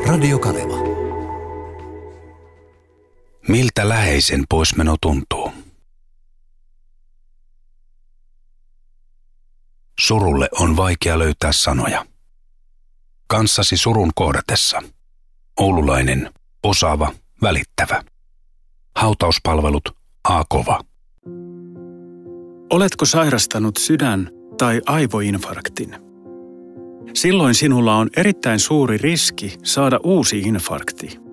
Radiokanava. Miltä läheisen poismeno tuntuu? Surulle on vaikea löytää sanoja. Kanssasi surun kohdatessa. Oululainen, osaava, välittävä. Hautauspalvelut A-kova. Oletko sairastanut sydän- tai aivoinfarktin? Silloin sinulla on erittäin suuri riski saada uusi infarkti.